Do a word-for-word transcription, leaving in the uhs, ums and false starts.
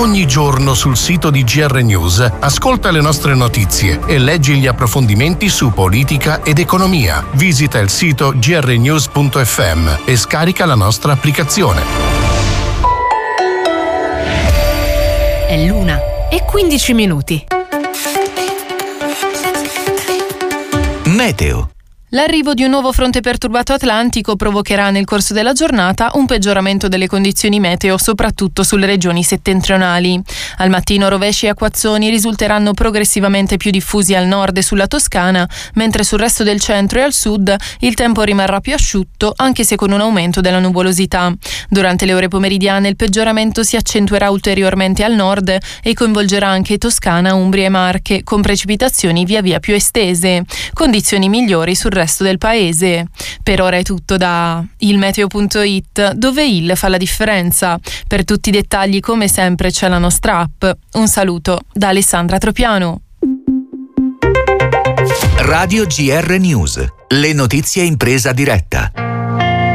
Ogni giorno sul sito di G R News ascolta le nostre notizie e leggi gli approfondimenti su politica ed economia. Visita il sito g r news punto f m e scarica la nostra applicazione. È l'una e quindici minuti. Meteo. L'arrivo di un nuovo fronte perturbato atlantico provocherà nel corso della giornata un peggioramento delle condizioni meteo, soprattutto sulle regioni settentrionali. Al mattino rovesci e acquazzoni risulteranno progressivamente più diffusi al nord e sulla Toscana, mentre sul resto del centro e al sud il tempo rimarrà più asciutto, anche se con un aumento della nuvolosità. Durante le ore pomeridiane il peggioramento si accentuerà ulteriormente al nord e coinvolgerà anche Toscana, Umbria e Marche, con precipitazioni via via più estese. Condizioni migliori sul resto del paese. Per ora è tutto da il meteo punto it, dove il fa la differenza. Per tutti i dettagli, come sempre, c'è la nostra app. Un saluto da Alessandra Tropiano. Radio G R News. Le notizie in presa diretta.